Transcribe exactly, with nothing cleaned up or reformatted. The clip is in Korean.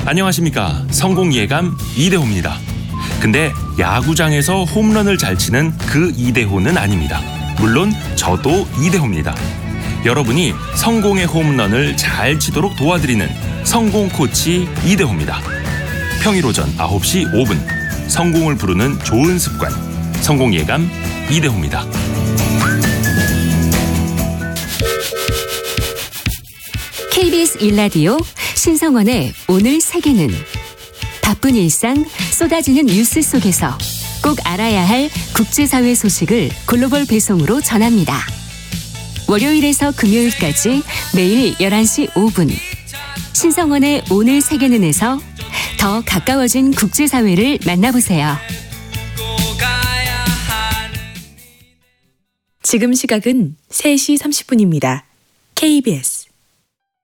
안녕하십니까. 성공예감 이대호입니다. 근데 야구장에서 홈런을 잘 치는 그 이대호는 아닙니다. 물론 저도 이대호입니다. 여러분이 성공의 홈런을 잘 치도록 도와드리는 성공 코치 이대호입니다. 평일 오전 아홉 시 오 분 성공을 부르는 좋은 습관 성공예감 이대호입니다. 케이비에스 일 라디오 신성원의 오늘 세계는 바쁜 일상 쏟아지는 뉴스 속에서 꼭 알아야 할 국제사회 소식을 글로벌 배송으로 전합니다. 월요일에서 금요일까지 매일 열한 시 오 분 신성원의 오늘 세계는에서 더 가까워진 국제사회를 만나보세요. 지금 시각은 세 시 삼십 분입니다. 케이비에스